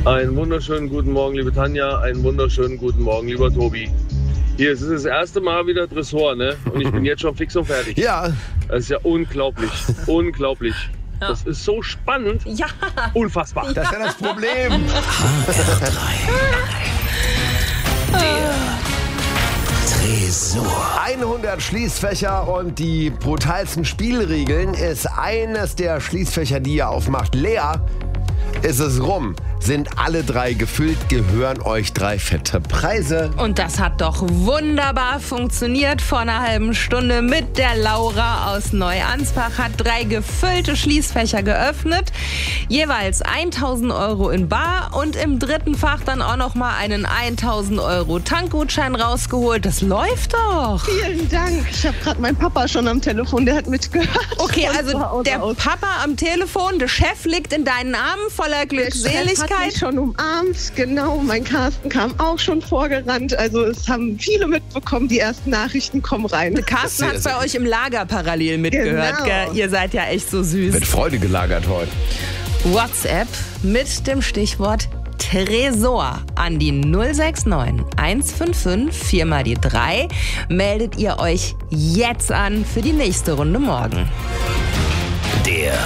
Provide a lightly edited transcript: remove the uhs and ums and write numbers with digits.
Einen wunderschönen guten Morgen, liebe Tanja. Einen wunderschönen guten Morgen, lieber Tobi. Hier, es ist das erste Mal wieder Dressur, ne? Und ich bin jetzt schon fix und fertig. Ja. Das ist ja unglaublich. Unglaublich. Ja. Das ist so spannend. Ja. Unfassbar. Das ist ja das Problem. HR3. Der Tresor. 100 Schließfächer und die brutalsten Spielregeln ist eines der Schließfächer, die ihr aufmacht. Leer ist es rum. Sind alle 3 gefüllt, gehören euch 3 fette Preise. Und das hat doch wunderbar funktioniert. Vor einer halben Stunde mit der Laura aus Neuansbach hat 3 gefüllte Schließfächer geöffnet. Jeweils 1.000 Euro in bar und im dritten Fach dann auch noch mal einen 1.000 Euro Tankgutschein rausgeholt. Das läuft doch. Vielen Dank. Ich habe gerade meinen Papa schon am Telefon, der hat mitgehört. Okay, Und also zwar der Papa am Telefon, der Chef liegt in deinen Armen voller Glückseligkeit. hat mich schon umarmt, genau. Mein Carsten kam auch schon vorgerannt. Also es haben viele mitbekommen, die ersten Nachrichten kommen rein. Carsten hat bei euch im Lager parallel mitgehört. Genau. Gell? Ihr seid ja echt so süß. Wird Freude gelagert heute. WhatsApp mit dem Stichwort Tresor an die 069 155 4 mal die 3 meldet ihr euch jetzt an für die nächste Runde morgen. Der